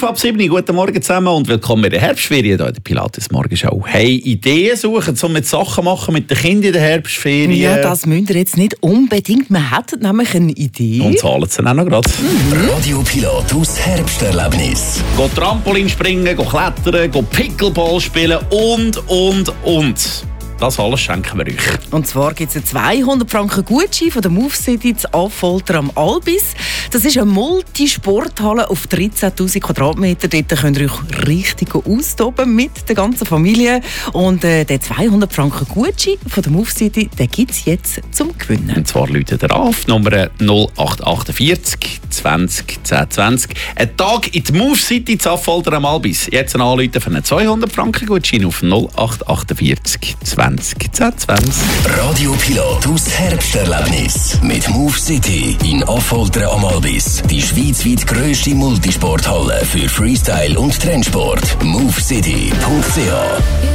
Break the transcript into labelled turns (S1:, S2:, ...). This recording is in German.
S1: ab 7 Uhr, guten Morgen zusammen und willkommen in der Herbstferien hier in der Pilates Morgenshow. Hey, Ideen suchen, um mit Sachen machen mit den Kindern in der Herbstferien?
S2: Ja, das müsst ihr jetzt nicht unbedingt. Wir hätten nämlich eine Idee.
S1: Und zahlen es dann auch noch gerade.
S3: Radio Pilatus Herbsterlebnis.
S1: Go Trampolin springen, go klettern, go Pickleball spielen und. Das alles schenken wir euch.
S2: Und zwar gibt es einen 200 Franken Gutschein von der Move City zu Affolter am Albis. Das ist eine Multisporthalle auf 13'000 Quadratmeter. Dort könnt ihr euch richtig austoben mit der ganzen Familie. Und der 200 Franken Gutschein von der Move City, den gibt es jetzt zum Gewinnen.
S1: Und zwar läutet ihr auf, Nummer 0848 20 10 20. Ein Tag in die Move City zu Affolter am Albis. Jetzt anrufen für einen 200 Franken Gutschein auf 0848 20 10 20.
S3: Radio Pilatus Herbsterlebnis mit Move City in Affolter am Albis. Die schweizweit grösste Multisporthalle für Freestyle und Trendsport. movecity.ch